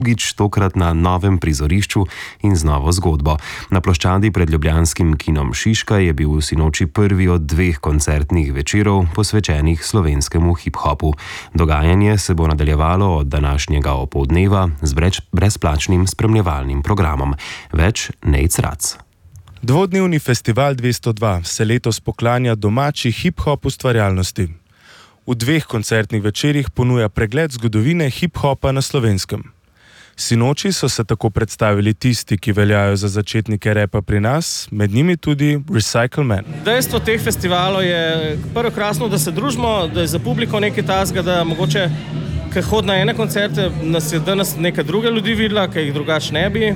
drugič tokrat na novem prizorišču in z novo zgodbo. Na ploščadi pred ljubljanskim kinom Šiška je bil sinoči prvi od 2 koncertnih večerov posvečenih slovenskemu hip-hopu. Dogajanje se bo nadaljevalo od današnjega opoldneva z brezplačnim spremljevalnim programom. Več Nejc Rac. Dvodnevni festival 202 se letos poklanja domači hip-hop ustvarjalnosti. V 2 koncertnih večerih ponuja pregled zgodovine hip-hopa na Slovenskem. Sinoči so se tako predstavili tisti, ki veljajo za začetnike repa pri nas, med njimi tudi Recycle Man. Dejstvo teh festivalov je prvo krasno, da se družimo, da je za publiko nekaj tasga, da mogoče, ker hod na ene koncerte, nas je danes neka druga ljudi videla, ki jih drugače ne bi.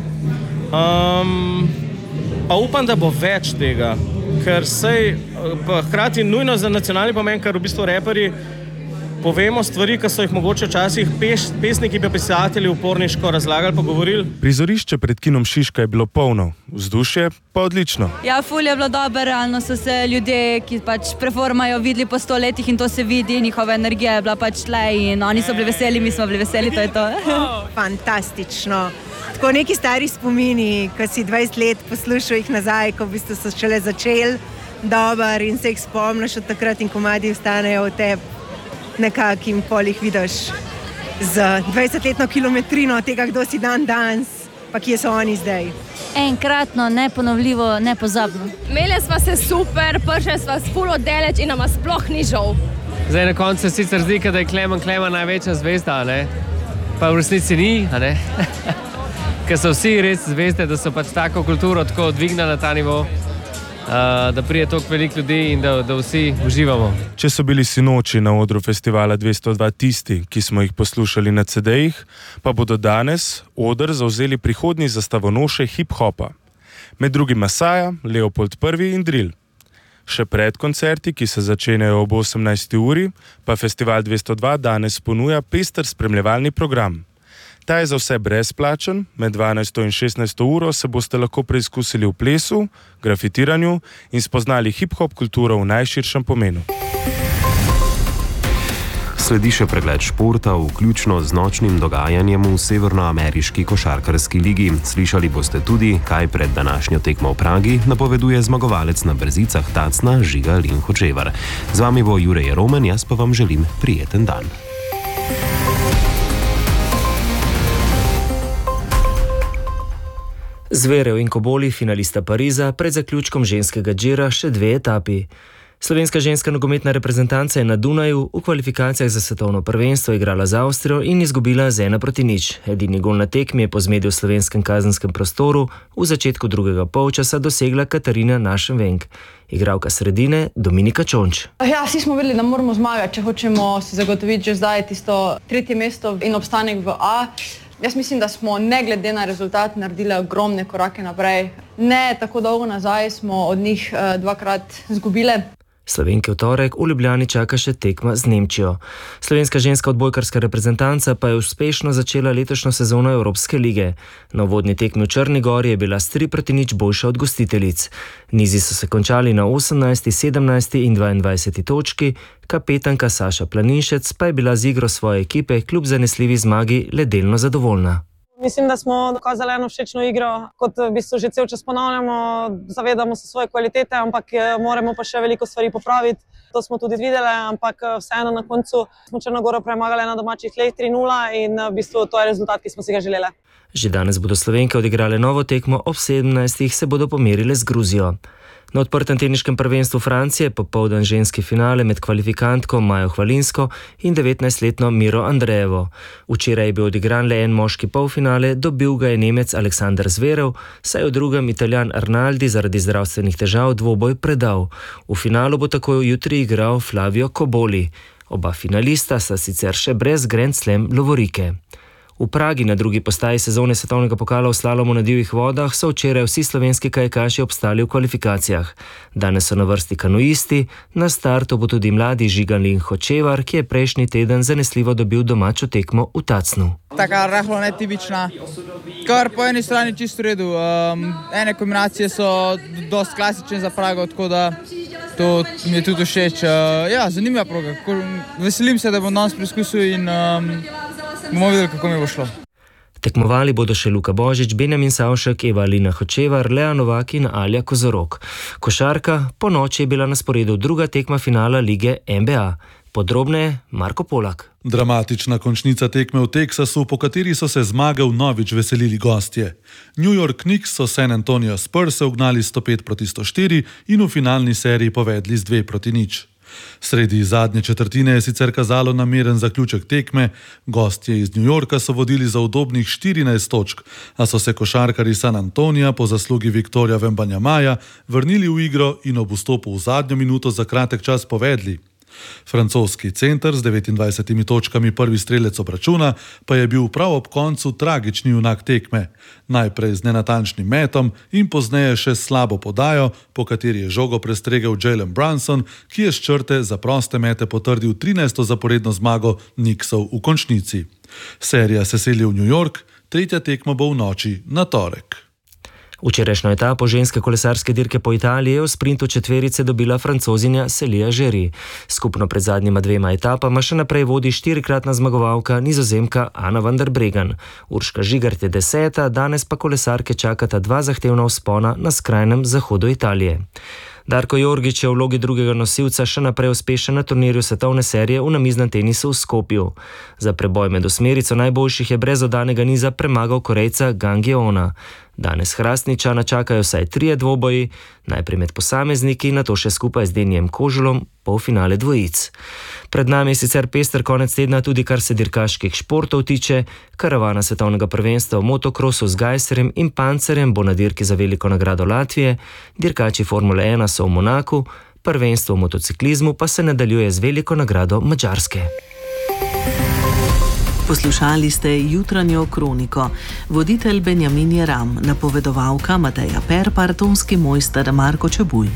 Pa upam, da bo več tega, ker sej hkrati nujno za nacionalni pomen, ker v bistvu reperji povemo stvari, ki so jih mogoče včasih pesniki pa pisatelji uporniško razlagali, pa govorili. Prizorišče pred kinom Šiška je bilo polno, vzdušje pa odlično. Ja, ful je bilo dobro, realno so se ljudje, ki pač performajo, videli po 100 letih in to se vidi, njihova energija je bila pač tle in oni so bili veseli, mi smo bili veseli, to je to. Fantastično. Tako neki stari spomini, ko si 20 let poslušal jih nazaj, ko v bistvu so šele začeli dober in se jih spomniš od takrat in komadi ostanejo v tebi. Nekak in pol jih vidiš z 20-letno kilometrino tega, kdo si dan danes, pa kje so oni zdaj. Enkratno, neponovljivo, nepozabno. Imeli smo se super, prišli smo s ful oddaleč in nama sploh ni žal. Zdaj na koncu se sicer zdi, da je Klemen največja zvezda, ne? Pa v resnici ni, a ne? Ker so vsi res zvezde, da so pač tako kulturo tako dvignili na ta nivo, da prije toliko veliko ljudi in da vsi uživamo. Če so bili sinoči na odru festivala 202 tisti, ki smo jih poslušali na CD-jih, pa bodo danes oder zavzeli prihodnji zastavonoše hip-hopa. Med drugim Masaja, Leopold I in Drill. Še pred koncerti, ki se začenjajo ob 18. uri, pa festival 202 danes ponuja pester spremljevalni program. Ta je za vse brezplačen, med 12. in 16. uro se boste lahko preizkusili v plesu, grafitiranju in spoznali hip-hop kulturo v najširšem pomenu. Sledi še pregled športa, vključno z nočnim dogajanjem v severnoameriški košarkarski ligi. Slišali boste tudi, kaj pred današnjo tekmo v Pragi napoveduje zmagovalec na brzicah Tacna Žiga Linhočevar. Z vami bo Jure Jeromen, jaz pa vam želim prijeten dan. Zverev in Koboli, finalista Pariza, pred zaključkom ženskega džira še 2 etapi. Slovenska ženska nogometna reprezentanca je na Dunaju v kvalifikacijah za svetovno prvenstvo igrala z Avstrijo in izgubila z 1-0. Edini gol na tekmi je po zmedi v slovenskem kazenskem prostoru v začetku drugega polčasa dosegla Katarina Našenvenk. Igralka sredine Dominika Čonč. Ja, vsi smo vedeli, da moramo zmagati, če hočemo si zagotoviti že zdaj tisto 3. mesto in obstanek v A. Jaz mislim, da smo ne glede na rezultat naredili ogromne korake naprej. Ne tako dolgo nazaj smo od njih 2-krat izgubile. Slovenke v torek v Ljubljani čaka še tekma z Nemčijo. Slovenska ženska odbojkarska reprezentanca pa je uspešno začela letošnjo sezono Evropske lige. Na uvodni tekmi v Črni gori je bila s 3-0 boljša od gostiteljic. Nizi so se končali na 18., 17. in 22. točki, kapetanka Saša Planinšec pa je bila z igro svoje ekipe kljub zanesljivi zmagi le delno zadovoljna. Mislim, da smo dokazali eno všečno igro, kot v bistvu že cel čas ponavljamo, zavedamo se svoje kvalitete, ampak moramo pa še veliko stvari popraviti. To smo tudi videli, ampak vseeno na koncu smo Črnogoro premagali na domačih tleh 3-0 in v bistvu to je rezultat, ki smo si ga želeli. Že danes bodo Slovenke odigrale novo tekmo, ob 17. se bodo pomerile z Gruzijo. Na odprtem teniškem prvenstvu Francije popoldan ženski finale med kvalifikantko Majo Hvalinsko in 19-letno Miro Andrejevo. Včeraj je bil odigran le en moški polfinale, dobil ga je Nemec Aleksander Zverev, saj je v drugem Italijan Arnaldi zaradi zdravstvenih težav dvoboj predal. V finalu bo tako jutri igral Flavio Koboli. Oba finalista sta sicer še brez Grand Slam lovorike. V Pragi na drugi postaji sezone svetovnega pokala v slalomu na divjih vodah so včeraj vsi slovenski kajakaši obstali v kvalifikacijah. Danes so na vrsti kanuisti, na startu bo tudi mladi Žiga Linhočevar, ki je prejšnji teden zanesljivo dobil domačo tekmo v Tacnu. Taka rahlo netipična, kar po eni strani čisto v redu. Ene kombinacije so dosti klasične za Prago, tako da to mi je tudi všeč. Ja, zanimiva proga. Veselim se, da bom danes preizkusil in bomo videli, kako mi bo šlo. Tekmovali bodo še Luka Božič, Benjamin Savšek, Eva Alina Hočevar, Lea Novak in Alja Kozorog. Košarka, po noči je bila na sporedu druga tekma finala lige NBA. Podrobneje Marko Polak. Dramatična končnica tekme v Teksasu, po kateri so se zmage vnovič veselili gostje. New York Knicks so San Antonio Spurs ugnali 105-104 in v finalni seriji povedli z 2-0. Sredi zadnje četrtine je sicer kazalo na miren zaključek tekme, gostje iz New Yorka so vodili za udobnih 14 točk, a so se košarkarji San Antonija po zaslugi Viktorja Wembanyamaja vrnili v igro in ob vstopu v zadnjo minuto za kratek čas povedli. Francoski center z 29 točkami prvi strelec obračuna pa je bil prav ob koncu tragični junak tekme. Najprej z nenatančnim metom in pozneje še slabo podajo, po kateri je žogo prestregel Jalen Brunson, ki je s črte za proste mete potrdil 13. zaporedno zmago Knicksov v končnici. Serija se seli v New York, tretja tekma bo v noči na torek. Včerajšnjo etapo ženske kolesarske dirke po Italiji je v sprintu četverice dobila Francozinja Celia Žeri. Skupno pred zadnjima dvema etapama še naprej vodi 4-kratna zmagovalka Nizozemka Ana van der Breggen. Urška Žigart je 10., danes pa kolesarke čakata 2 zahtevna vzpona na skrajnem zahodu Italije. Darko Jorgić je v vlogi drugega nosilca še naprej uspešen na turnirju svetovne serije v namiznem tenisu v Skopju. Za preboj med osmerico najboljših je brez dodanega niza premagal Korejca Gang Jeona. Danes Hrastničana čakajo vsaj 3 dvoboji, najprej med posamezniki, nato še skupaj z Denijem Kožulom polfinale dvojic. Pred nami je sicer pester konec tedna tudi kar se dirkaških športov tiče. Karavana svetovnega prvenstva v motokrosu z Gajserjem in Pancerjem bo na dirki za veliko nagrado Latvije, dirkači Formule 1 so v Monaku, prvenstvo v motociklizmu pa se nadaljuje z veliko nagrado Madžarske. Poslušali ste jutranjo kroniko. Voditelj Benjamin Jeram, napovedovalka Mateja Perpar, tonski mojster Marko Čebuj.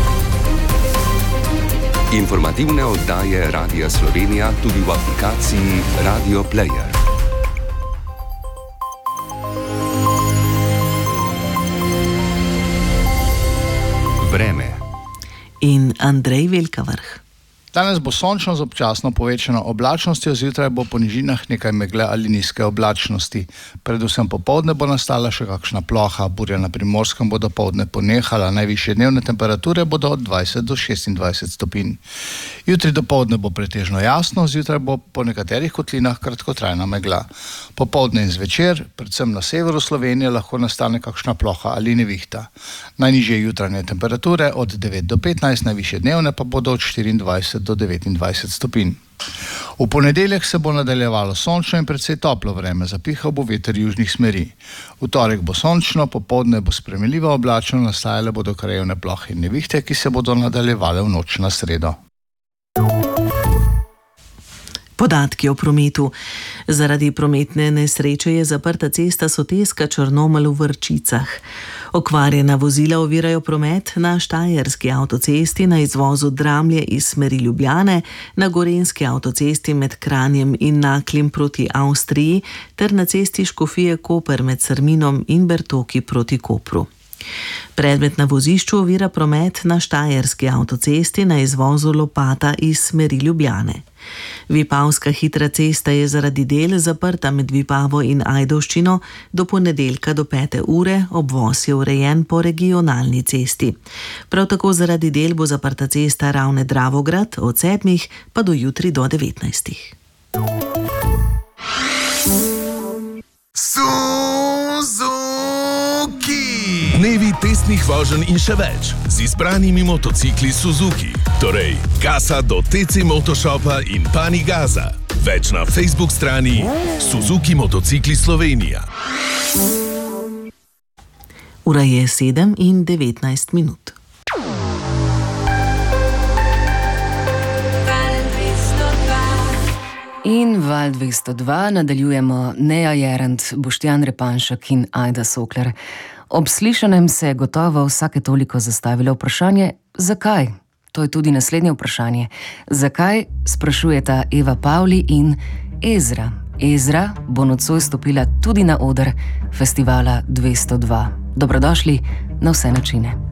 Informativne oddaje Radia Slovenija tudi v aplikaciji Radio Player. Vreme. In Andrej Velkavrh. Danes bo sončno z občasno povečano oblačnostjo, zjutraj bo po nižinah nekaj megle ali nizke oblačnosti. Predvsem popoldne bo nastala še kakšna ploha, burja na Primorskem bo dopoldne ponehala, najvišje dnevne temperature bodo od 20 do 26 stopinj. Jutri dopoldne bo pretežno jasno, zjutraj bo po nekaterih kotlinah kratkotrajna megla. Popoldne in zvečer, predvsem na severu Slovenije, lahko nastane kakšna ploha ali nevihta. Najnižje jutranje temperature od 9 do 15, najvišje dnevne pa bodo od 24 do 29 stopinj. V ponedeljek se bo nadaljevalo sončno in precej toplo vreme, zapihal bo veter južnih smeri. V torek bo sončno, popoldne bo spremenljivo oblačno, nastajale bodo krajevne plohe in nevihte, ki se bodo nadaljevale v noč na sredo. Podatki o prometu. Zaradi prometne nesreče je zaprta cesta Soteska-Črnomelj v Vrčicah. Okvarjena vozila ovirajo promet na Štajerski avtocesti na izvozu Dramlje iz smeri Ljubljane, na Gorenjski avtocesti med Kranjem in Naklem proti Avstriji ter na cesti Škofije-Koper med Srminom in Bertoki proti Kopru. Predmet na vozišču ovira promet na Štajerski avtocesti na izvozu Lopata iz smeri Ljubljane. Vipavska hitra cesta je zaradi del zaprta med Vipavo in Ajdovščino do ponedeljka do 5. ure, obvoz je urejen po regionalni cesti. Prav tako zaradi del bo zaprta cesta Ravne-Dravograd od 7. pa do jutri do 19. Dnevi testnih voženj in še več z izbranimi motocikli Suzuki. Torej, gasa do TC Motoshopa in Pani Gaza. Več na Facebook strani Suzuki Motocikli Slovenija. Ura je 7:19. In Val 202 nadaljujemo Neja Jerant, Boštjan Repanšek in Ajda Sokler. Ob slišanem se je gotovo vsake toliko zastavilo vprašanje, zakaj? To je tudi naslednje vprašanje. Zakaj, sprašujeta Eva Pavli in Ezra. Ezra bo nocoj stopila tudi na oder festivala 202. Dobrodošli na vse načine.